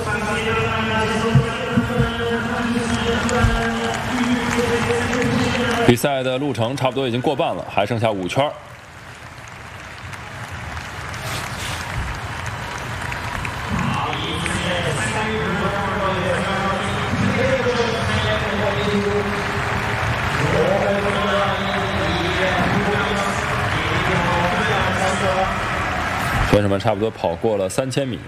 比赛的路程差不多已经过半了，还剩下5圈。选手们差不多跑过了3000米。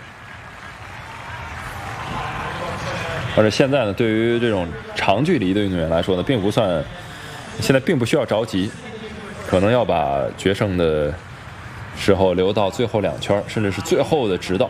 而且现在呢，对于这种长距离的运动员来说呢，现在并不需要着急，可能要把决胜的时候留到最后2圈，甚至是最后的直道。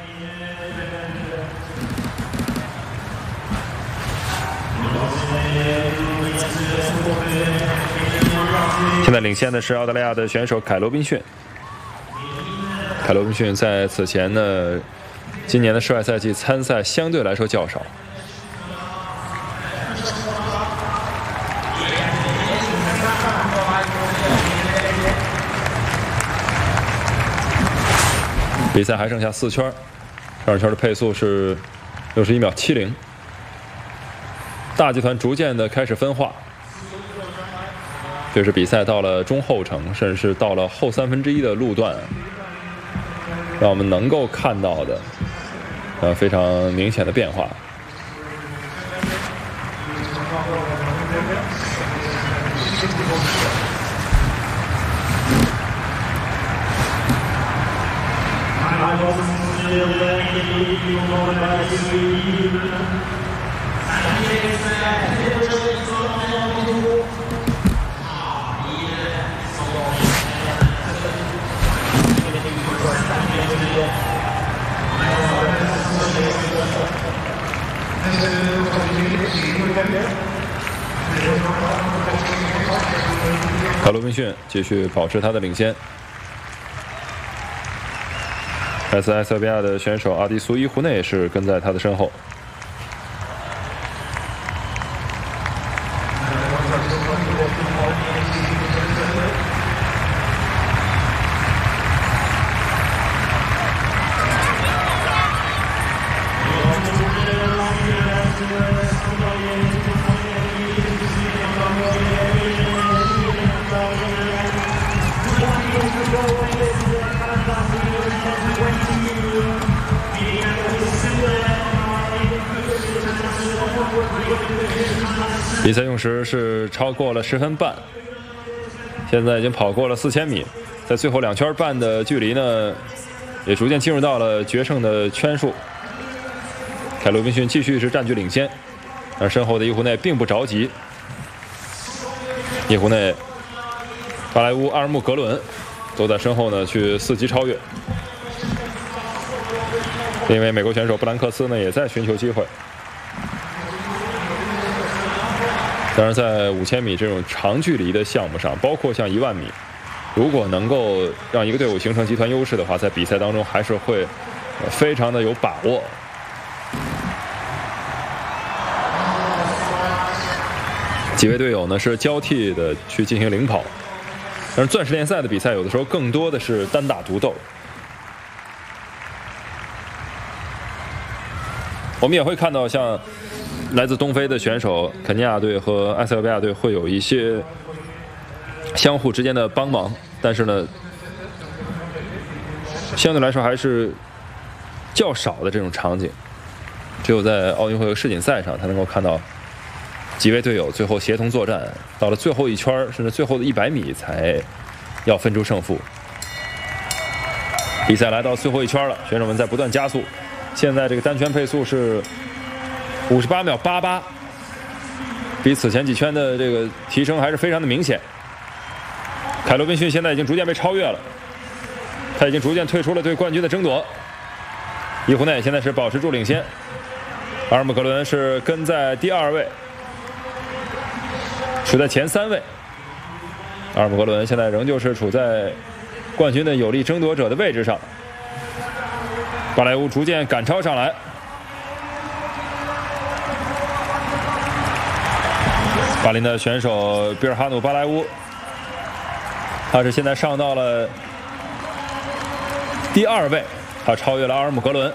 现在领先的是澳大利亚的选手凯罗宾逊。凯罗宾逊在此前呢，今年的室外赛季参赛相对来说较少。比赛还剩下4圈，上圈的配速是61秒70。大集团逐渐的开始分化，就是比赛到了中后程，甚至是到了后1/3的路段，让我们能够看到的非常明显的变化。凯罗宾逊继续保持他的领先。来自埃塞俄比亚的选手阿迪苏伊胡内是跟在他的身后。比赛用时是超过了10分半，现在已经跑过了4000米，在最后2圈半的距离呢，也逐渐进入到了决胜的圈数。凯罗宾逊继续是占据领先，而身后的伊胡内并不着急。伊胡内、巴莱乌、阿尔穆格伦都在身后呢去伺机超越。另一位美国选手布兰克斯呢也在寻求机会。当然，在5000米这种长距离的项目上，包括像10000米，如果能够让一个队伍形成集团优势的话，在比赛当中还是会非常的有把握。几位队友呢是交替的去进行领跑，但是钻石联赛的比赛有的时候更多的是单打独斗。我们也会看到像来自东非的选手，肯尼亚队和埃塞俄比亚队会有一些相互之间的帮忙，但是呢，相对来说还是较少的这种场景。只有在奥运会和世锦赛上才能够看到几位队友最后协同作战，到了最后1圈甚至最后的100米才要分出胜负。比赛来到最后1圈了，选手们在不断加速，现在这个单圈配速是58秒88，比此前几圈的这个提升还是非常的明显。凯罗宾逊现在已经逐渐被超越了，他已经逐渐退出了对冠军的争夺。伊胡内现在是保持住领先，阿尔姆格伦是跟在第2位，处在前3位。阿尔姆格伦现在仍旧是处在冠军的有力争夺者的位置上。巴莱乌逐渐赶超上来。巴林的选手比尔哈努巴莱乌，他是现在上到了第2位，他超越了阿尔姆格伦。